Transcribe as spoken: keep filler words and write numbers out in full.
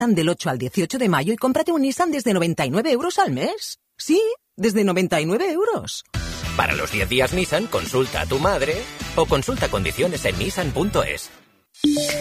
del ocho al dieciocho de mayo y cómprate un Nissan desde noventa y nueve euros al mes. Sí, desde noventa y nueve euros. Para los diez días Nissan, consulta a tu madre o consulta condiciones en nissan punto es.